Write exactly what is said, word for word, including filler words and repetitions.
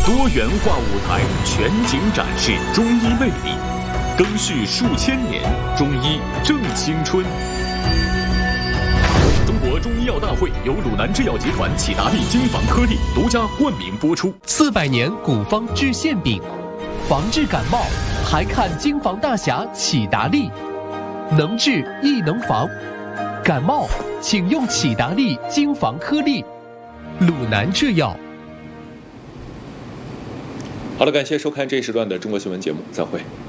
多元化舞台全景展示中医魅力，更续数千年，中医正青春。中国中医药大会由鲁南制药集团启达利金防颗粒独家冠名播出。 四百年古方治馅饼，防治感冒还看金防大侠启达利，能治亦能防。感冒请用启达利金防颗粒。鲁南制药。 好了，感谢收看这一时段的中国新闻节目，再会。